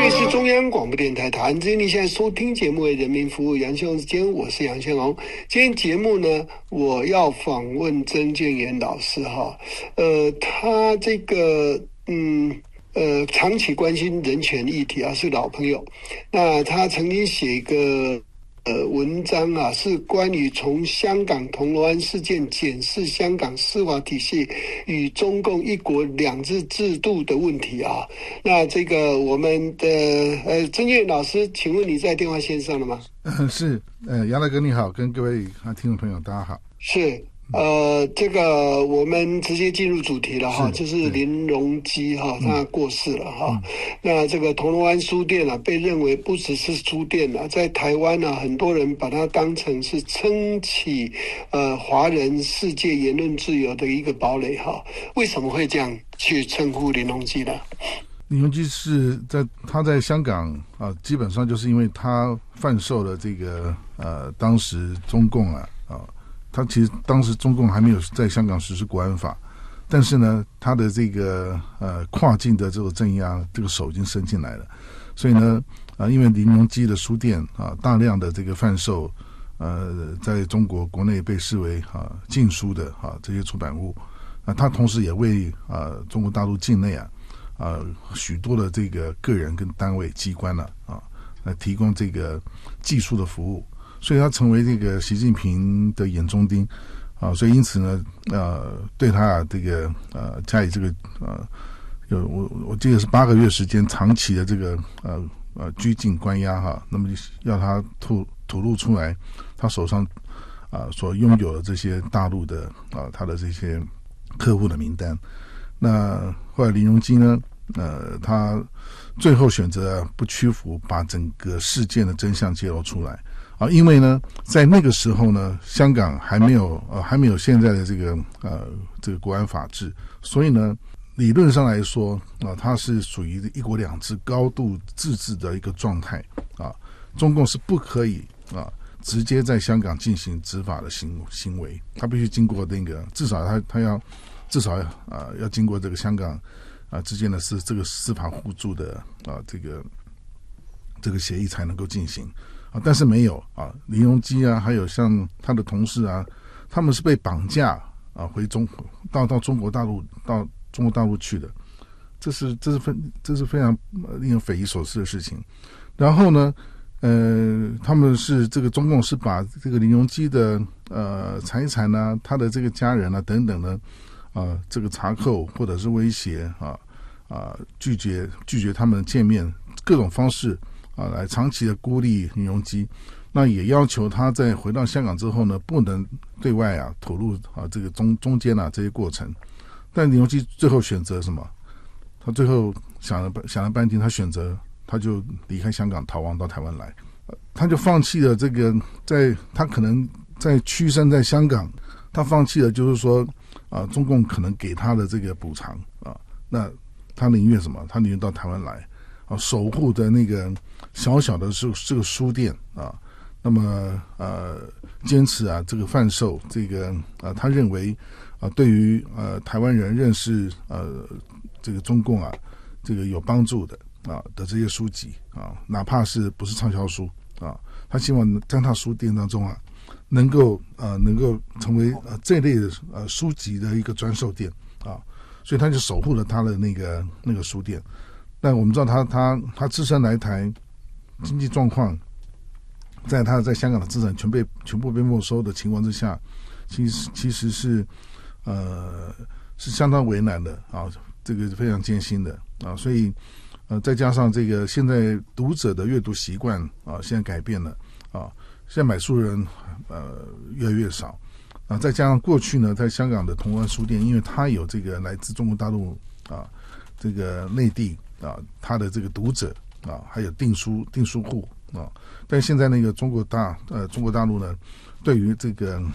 里是中央广播电台台湾之音，你现在收听节目为人民服务杨宪荣时间，我是杨宪荣。今天节目呢，我要访问曾建元老师哈，他这个长期关心人权议题啊，是老朋友。那他曾经写一个文章啊，是关于从香港铜锣湾事件检视香港司法体系与中共一国两制制度的问题啊。那这个我们的曾建元老师，请问你在电话线上了吗？ 是，杨大哥你好，跟各位听众朋友大家好。 是。这个我们直接进入主题了哈，就是林荣基哈，他过世了哈。那这个铜锣湾书店啊，被认为不只是书店啊，在台湾啊，很多人把它当成是撑起华人世界言论自由的一个堡垒哈。为什么会这样去称呼林荣基呢？ 林荣基是他在香港啊，基本上就是因为他贩售了这个当时中共他其实当时中共还没有在香港实施国安法，但是呢，他的这个跨境的这个镇压，这个手已经伸进来了，所以呢，因为林荣基的书店大量的这个贩售，在中国国内被视为禁书的这些出版物，他同时也为中国大陆境内许多的这个个人跟单位机关来提供这个技术的服务。所以他成为这个习近平的眼中钉所以因此呢，对他这个加以这个我记得是8个月时间长期的这个拘禁关押那么要他吐露出来他手上所拥有的这些大陆的他的这些客户的名单。那后来林荣基呢，他最后选择不屈服，把整个事件的真相揭露出来。因为呢，在那个时候呢，香港还没有现在的这个国安法治，所以呢，理论上来说它是属于一国两制高度自治的一个状态中共是不可以直接在香港进行执法的行为，它必须经过那个至少它要经过这个香港之间的这个司法互助的这个协议才能够进行。但是没有林荣基还有像他的同事他们是被绑架到中国大陆去的，这是非常令人匪夷所思的事情。然后呢，他们是这个中共是把这个林荣基的财产他的这个家人等等呢这个查扣或者是威胁拒绝他们见面，各种方式来长期的孤立林荣基，那也要求他在回到香港之后呢，不能对外吐露这个中间这些过程。但林荣基最后选择什么？他最后想了半天，他就离开香港，逃亡到台湾来，他就放弃了这个，他可能在屈身在香港，他放弃了就是说中共可能给他的这个补偿那他宁愿什么？他宁愿到台湾来守护的那个小小的这个书店那么坚持这个贩售这个他认为对于台湾人认识这个中共这个有帮助的的这些书籍哪怕是不是畅销书他希望在他书店当中能够成为这类的书籍的一个专售店所以他就守护了他的那个书店。但我们知道他自身来台，经济状况，在他在香港的资产全部被没收的情况之下，其实是相当为难的这个非常艰辛的所以再加上这个现在读者的阅读习惯现在改变了现在买书人越来越少再加上过去呢，在香港的铜锣湾书店，因为它有这个来自中国大陆这个内地他的这个读者还有订书户但现在那个中国大陆呢，对于这个